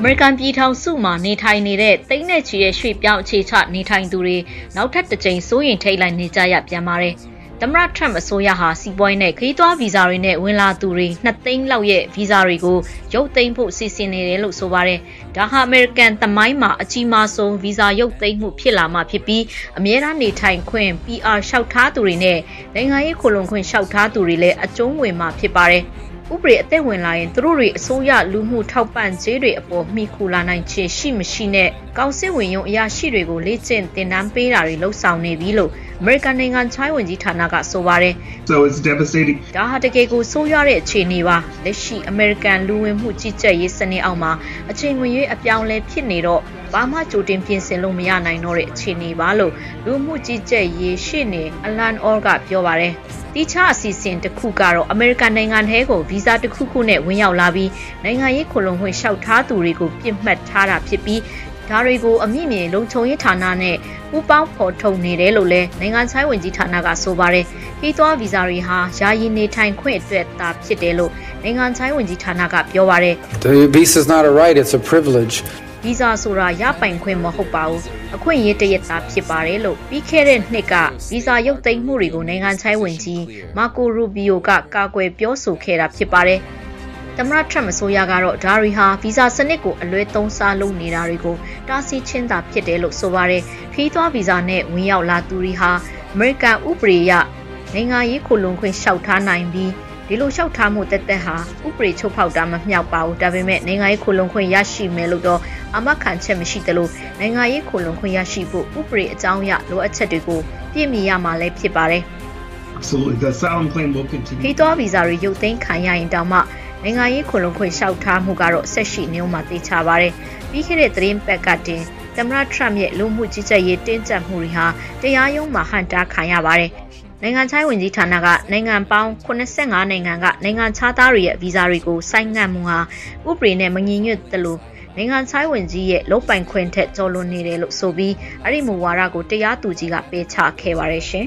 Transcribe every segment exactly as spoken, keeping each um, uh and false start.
မေရိကန်ပြည်ထောင်စုမှာနေထိုင်နေတဲ့တိတ်နဲ့ချီတဲ့ရွှေ့ပြောင်းအခြေချနေထိုင်သူတွေနောက်ထပ်တစ်ကြိမ်စိုးရင်ထိတ်လိုက်နေကြရပြန်ပါတယ်။သမ္မတထရမ့်အစိုးရဟာစီးပွားရေးနဲ့ခရီးသွားဗီဇာတွေနဲ့ဝင်လာသူတွေနှစ်သိန်းလောက်ရဲ့ဗီဇာတွေကိုရုပ်သိမ်းဖို့စီစဉ်နေတယ်လို့ဆိုပါတယ်။ဒါဟာအမေရိကန်သမိုင်းမှာအကြီးမားဆုံးဗီဇာရုပ်သိမ်းမှုဖြစ်လာမှဖြစ်ပြီးအမြဲတမ်းနေထိုင်ခွင့် P R လျှောက်ထားသူတွေနဲ့နိုင်ငံရေးခိုလှုံခွင့်လျှောက်ထားသူတွေလည်းအကျုံးဝင်မှာဖြစ်ပါတယ်။ဥပဒေအသက်ဝင်လာရင်သူတို့တွေအစိုးရလူမှုထောက်ပံ့ကြေးတွေအပေါ်မိခိုလာနိုင်ခြင်းရှိမရှိနဲ့ကောင်စစ်ဝင်ရုံအရာရှိတွေကိုလေ့ကျင့်သင်တန်းပေးတာတွေလှုပ်ဆောင်နေပြီလို့အမေရိကန်နိုင်ငံခြားရေးဝန်ကြီးဌာနကဆိုပါတယ် So it's devastating. ဒါဟာတကယ်ကိုဆိုးရွားတဲ့အခြေအနေပါလက်ရှိအမေရိကန်လူဝင်မှုကြီးကြပ်ရေးစနစ်အောက်မှာအချိန်ဝင်၍အပြောင်းလဲဖြစ်နေတော့ဘာမှကြိုတင်ပြင်ဆင်လို့မရနိုင်တော့တဲ့အခြေအနေပါလို့လူမှုကြီးကြပ်ရေးရှေ့နေအလန်အော်ကပြောပါတယ်တိကျအစီအစဉ်တစ်ခုကတော့အမေရိကန်နိုင်ငံထဲကိုဗီဇာတစ်ခုခုနဲ့ဝင်ရောက်လာပြီးနိုင်ငံရေးခိုလှုံခွင့်လျှောက်ထားသူတွေကိုပြစ်မှတ်ထားတာဖြစ်ပြီးဒါတွေကိုအမိမြေလုံခြုံရေးဌာနနဲ့ပူးပေါင်းဖော်ထုတ်နေတယ်လို့လည်းနိုင်ငံခြားရေးဝန်ကြီးဌာနကဆိုပါတယ်။ခီးသွွားဗီဇာတွေဟာယာယီနေထိုင်ခွင့်အတွက်သာဖြစ်တယ်လို့နိုင်ငံခြားရေးဝန်ကြီးဌာနကပြောပါတယ်။ The visa is not a right, it's a privilege. ဗီဇာဆိုတာရပိုင်ခွင့်မဟုတ်ပါဘူး။အခွင့်အရေးတစ်ရက်သားဖြစ်ပါတယ်လို့ပြီးခဲ့တဲ့နှစ်ကဗီဇာရုပ်သိမ်းမှုတွေကိုနိုင်ငံခြားရေးဝန်ကြီးမာကိုရူဘီယိုကကာကွယ်ပြောဆိုခဲ့တာဖြစ်ပါတယ်။သမ္မတထရမ့်အစိုးရကတော့ဒါရီဟာဗီဇာစနစ်ကိုအလွဲသုံးစားလုပ်နေတာတွေကိုတားဆီးခြင်းသာဖြစ်တယ်လို့ဆိုပါတယ်။ခီးသွွားဗီဇာနဲ့ဝင်ရောက်လာသူတွေဟာအမေရိကန်ဥပဒေအရနိုင်ငံရေးခိုလှုံခွင့်လျှောက်ထားနိုင်ပြီးဒီလိုလျှောက်ထားမှုတက်တက်ဟာဥပဒေချုပ်ဖောက်တာမမြောက်ပါဘူးဒါပေမဲ့နိုင်ငံရေးခိုလှုံခွင့်ရရှိမယ်လို့တော့အမခံချက်မရှိသလိုနိုင်ငံရေးခိုလှုံခွင့်ရရှိဖို့ဥပဒေအကြောင်းအရလိုအပ်ချက်တွေကိုပြည့်မီရမှာလည်းဖြစ်ပါတယ် Absolutely. The asylum claim will continue. ခီးသွွားဗီဇာတွေရုပ်သိမ်းခံရရင်တောင်မှနိုင်ငံရေးခိုလှုံခွင့်လျှောက်ထားမှုကတော့ဆက်ရှိနေမှာသိချပါတယ်ပြီးခဲ့တဲ့သတင်းပတ်ကတင်သမ္မတထရမ့်ရဲ့လူမှုကြီးကြပ်ရေးတင်းကျပ်မှုတွေဟာတရားရုံးမှာဟန်တာခံရပါတယ်နိုင်ငံခြားရေးဝန်ကြီးဌာနကနိုင်ငံပေါင်းeighty-fiveနိုင်ငံကနိုင်ငံခြားသားတွေရဲ့ဗီဇာတွေကိုဆိုင်းငံ့မှုဟာဥပဒေနဲ့မညီညွတ်သလိုနိုင်ငံခြားရေးဝန်ကြီးရဲ့လုပ်ပိုင်ခွင့်ထက်ကျော်လွန်နေတယ်လို့ဆိုပြီးအဲ့ဒီမူဝါဒကိုတရားသူကြီးကပယ်ချခဲ့ပါတယ်ရှင်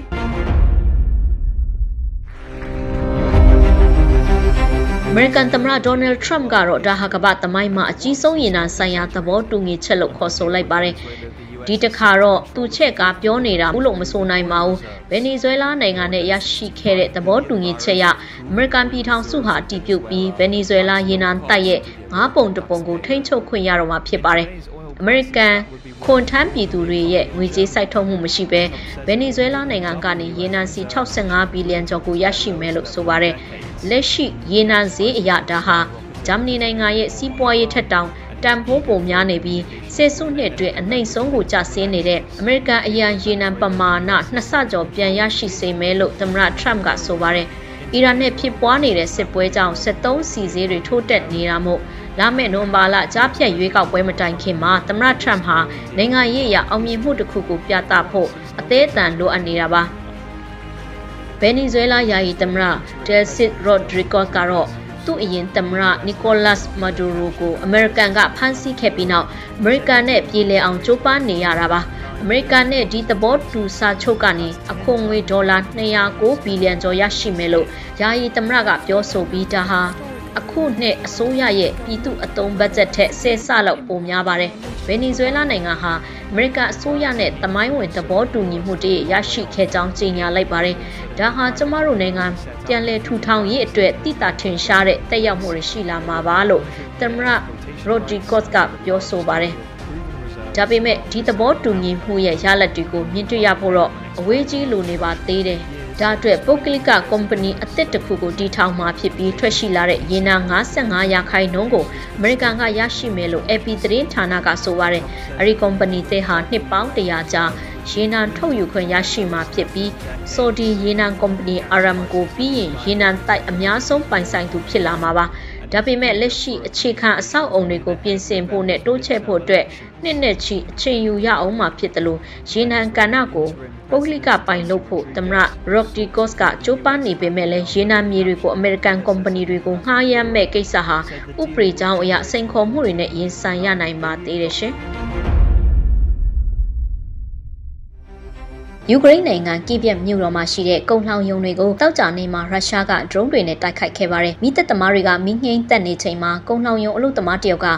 အမေရိကန်သမ္မတဒေါ်နယ်ထရမ့်ကတော့ဒါဟာကမ္ဘာသမိုင်းမှာအကြီးဆုံးရင်နံဆိုင်ရာသဘောတူညီချက်လို့ခေါ်ဆိုလိုက်ပါတယ်ဒီတစ်ခါတော့သူချက်ကပြောနေတာဘူးလို့မဆိုနိုင်ပါဘူးဗင်နီဇွဲလားနိုင်ငံနဲ့ရရှိခဲ့တဲ့သဘောတူညီချက်ရအမေရိကန်ပြည်ထောင်စုဟာတည်ပြုပြီးဗင်နီဇွဲလားရေနံတိုက်ရဲ့ငါးပုံတစ်ပုံကိုထိန်းချုပ်ခွင့်ရတော့မှာဖြစ်ပါတယ်အမေရိကန်ခွန်ထမ်းပြည်သူတွေရဲ့ငွေကြေးစိုက်ထုတ်မှုမရှိဘဲဗင်နီဇွဲလားနိုင်ငံကနေရေနံစီsixty-fiveဘီလီယံကျော်ကိုရရှိမယ်လို့ဆိုပါတယ်လက်ရှိရေနံဈေးအရဒါဟာဂျာမနီနိုင်ငံရဲ့စီးပွားရေးထက်တောင်တန်ဖိုးပုံများနေပြီးဆယ်စုနှစ်အတွင်းအနှိမ့်ဆုံးကိုကျဆင်းနေတဲ့အမေရိကန်အရန်ရေနံပမာဏနှစ်ဆကျော်ပြန်ရရှိစေမယ်လို့သမ္မတထရမ့်ကဆိုပါတယ်။အီရန်နဲ့ဖြစ်ပွားနေတဲ့စစ်ပွဲကြောင့်seventy-threeစီဈေးတွေထိုးတက်နေတာမို့လာမယ့်နိုဝင်ဘာလကြားဖြတ်ရွေးကောက်ပွဲမတိုင်ခင်မှာသမ္မတထရမ့်ဟာနိုင်ငံရေးအရအောင်မြင်မှုတစ်ခုကိုပြသဖို့အသေးအတန်လိုအပ်နေတာပါ။ဗင်နီဇွဲလားယာယီသမ္မတဒယ်စစ်ရော့ဒရီဂိုစ်ကတော့သူ့အရင်သမ္မတနီကိုလတ်မာဒူရိုကိုအမေရိကန်ကဖမ်းဆီးခဲ့ပြီးနောက်အမေရိကန်နဲ့ပြည်လည်အောင်ကြိုးပမ်းနေရတာပါအမေရိကန်နဲ့ဒီသဘောတူစာချုပ်ကနေအခွန်ငွေဒေါ်လာtwo hundred nineဘီလီယံကျော်ရရှိမယ်လို့ယာယီသမ္မတကပြောဆိုပြီးဒါဟာအခုနှစ်အစိုးရရဲ့ပြည်သူအသုံးဘတ်ဂျက်ထက်ဆယ်ဆလောက်ပိုများပါတယ်ဗင်နီဇွဲလားနိုင်ငံဟာအမေရိကန်အစိုးရနဲ့သမိုင်းဝင်သဘောတူညီမှုတွေရရှိခဲ့ကြောင်းကြေညာလိုက်ပါတယ်ဒါဟာကျမတို့နိုင်ငံပြန်လည်ထူထောင်ရေးအတွက်တိတာထင်ရှားတဲ့တက်ရောက်မှုတွေရှိလာမှာပါလို့သမ္မတရိုဒရီဂိုစ်ကပြောဆိုပါတယ်ဒါပေမဲ့ဒီသဘောတူညီမှုရဲ့ရလဒ်တွေကိုမြင်တွေ့ရဖို့တော့အဝေးကြီးလိုနေပါသေးတယ်ဒါအတွက်ပုဂ္ဂလိကကုမ္ပဏီအသစ်တစ်ခုကိုတည်ထောင်မှာဖြစ်ပြီးထွက်ရှိလာတဲ့ရေနံfifty-fiveရာခိုင်နှုန်းကိုအမေရိကန်ကရရှိမယ်လို့ A P သတင်းဌာနကဆိုပါတယ်။အဲဒီကုမ္ပဏီသစ်ဟာနှစ်ပေါင်းone hundredကြာရေနံထုတ်ယူခွင့်ရရှိမှာဖြစ်ပြီးဆော်ဒီရေနံကုမ္ပဏီ Aramco ပြီးရင်ရေနံတိုက်အများဆုံးပိုင်ဆိုင်သူဖြစ်လာမှာပါ။ဒါပေမဲ့လက်ရှိအခြေခံအဆောက်အအုံတွေကိုပြင်ဆင်ဖို့နဲ့တိုးချဲ့ဖို့အတွက်နှစ်နဲ့ချီအချိန်ယူရအောင်မှာဖြစ်တယ်လို့ရေနံကဏ္ဍကိုပုဂ္ဂလိကပိုင်လုပ်ဖို့သမ္မတရော့ဒရီဂိုစ်ကကြိုးပမ်းနေပေမဲ့လည်းရေနံမြေတွေကိုအမေရိကန်ကုမ္ပဏီတွေကိုငှားရမ်းမဲ့ကိစ္စဟာဥပဒေကြောင်းအရစိန်ခေါ်မှုတွေနဲ့ရင်ဆိုင်ရနိုင်ပါသေးတယ်ရှင်ယူကရိန်းနိုင်ငံကိဗ်မြို့တော်မှာရှိတဲ့ကုန်လှောင်ရုံတွေကိုတောက်ကြနေမှာရုရှားကဒရုန်းတွေနဲ့တိုက်ခိုက်ခဲ့ပါတယ်။မိသက်သမားတွေကမိငိမ့်တက်နေချိန်မှာကုန်လှောင်ရုံအလို့သမားတယောက်က